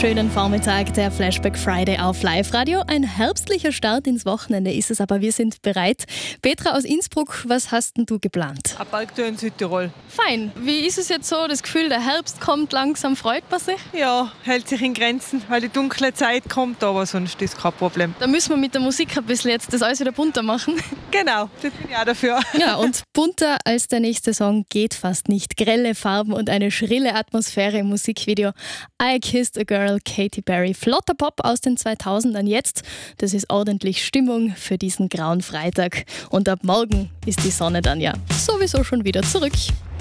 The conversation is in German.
Schönen Vormittag, der Flashback Friday auf Live-Radio. Ein herbstlicher Start ins Wochenende ist es, aber wir sind bereit. Petra aus Innsbruck, was hast denn du geplant? Eine Bergtour in Südtirol. Fein. Wie ist es jetzt so, das Gefühl, der Herbst kommt langsam, freut man sich? Ja, hält sich in Grenzen, weil die dunkle Zeit kommt, aber sonst ist kein Problem. Da müssen wir mit der Musik ein bisschen jetzt das alles wieder bunter machen. Genau, das bin ich auch dafür. Ja, und bunter als der nächste Song geht fast nicht. Grelle Farben und eine schrille Atmosphäre im Musikvideo. I Kissed a Girl, Katy Perry. Flotter Pop aus den 2000ern jetzt. Das ist ordentlich Stimmung für diesen grauen Freitag. Und ab morgen ist die Sonne dann ja sowieso schon wieder zurück.